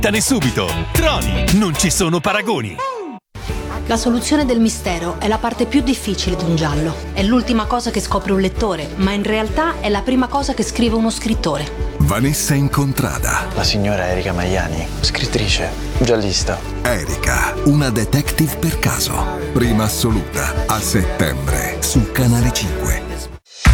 Smanettane subito. Troni, non ci sono paragoni. La soluzione del mistero è la parte più difficile di un giallo. È l'ultima cosa che scopre un lettore, ma in realtà è la prima cosa che scrive uno scrittore. Vanessa Incontrada. La signora Erika Maiani, scrittrice, giallista. Erika, una detective per caso. Prima assoluta, a settembre, su Canale 5.